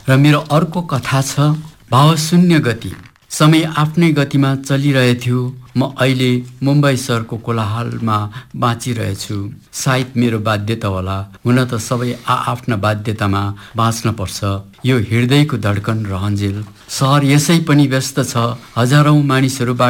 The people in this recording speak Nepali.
र मेरो अर्को कथा छ भावशून्य गति। समय आफ्नै गतिमा चलिरहेथ्यो। म अहिले मुम्बई शहरको कोलाहलमा बाँचिरहेछु। सायद मेरो बाध्यता होला। हुन त सबै आफ्ना बाध्यतामा बाँच्न पर्छ। यो हृदयको धड्कन रहन्जेल। शहर यसै पनि व्यस्त छ। हजारौं मानिसहरू